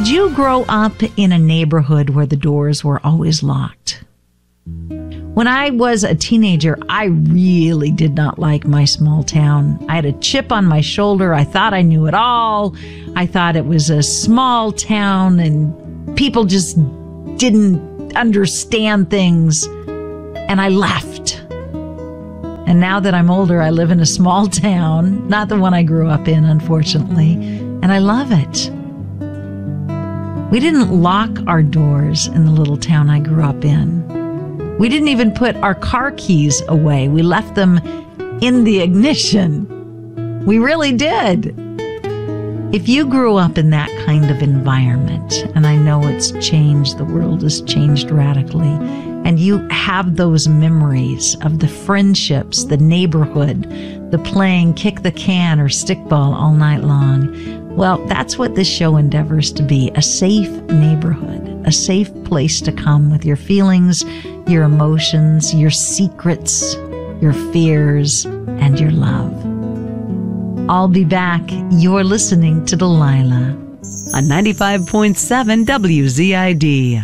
Did you grow up in a neighborhood where the doors were always locked? When I was a teenager, I really did not like my small town. I had a chip on my shoulder. I thought I knew it all. I thought it was a small town and people just didn't understand things. And I left. And now that I'm older, I live in a small town, not the one I grew up in, unfortunately, and I love it. We didn't lock our doors in the little town I grew up in. We didn't even put our car keys away. We left them in the ignition. We really did. If you grew up in that kind of environment, and I know it's changed, the world has changed radically, and you have those memories of the friendships, the neighborhood, the playing kick the can or stickball all night long, well, that's what this show endeavors to be, a safe neighborhood, a safe place to come with your feelings, your emotions, your secrets, your fears, and your love. I'll be back. You're listening to Delilah on 95.7 WZID.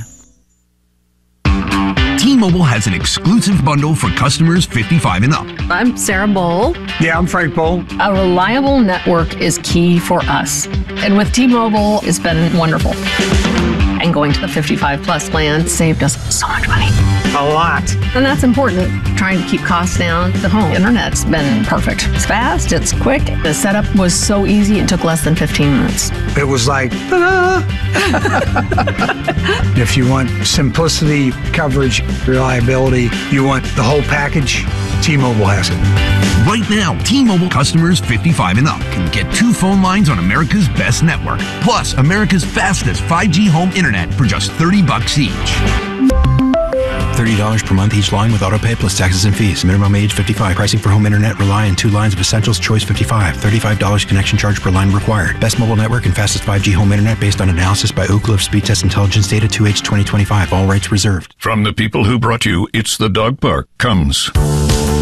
T-Mobile has an exclusive bundle for customers 55 and up. I'm Sarah Bowl. Yeah, I'm Frank Bowl. A reliable network is key for us. And with T-Mobile, it's been wonderful. And going to the 55 plus plan saved us so much money. A lot. And that's important. Trying to keep costs down. The home internet's been perfect. It's fast, it's quick. The setup was so easy, it took less than 15 minutes. It was like, ta-da! If you want simplicity, coverage, reliability, you want the whole package, T-Mobile has it. Right now, T-Mobile customers 55 and up can get 2 phone lines on America's best network, plus America's fastest 5G home internet for just $30 each. $30 per month each line with autopay plus taxes and fees. Minimum age 55. Pricing for home internet rely on 2 lines of Essentials Choice 55. $35 connection charge per line required. Best mobile network and fastest 5G home internet based on analysis by Ookla of Speed Test Intelligence data 2H 2025. All rights reserved. From the people who brought you It's the Dog Park comes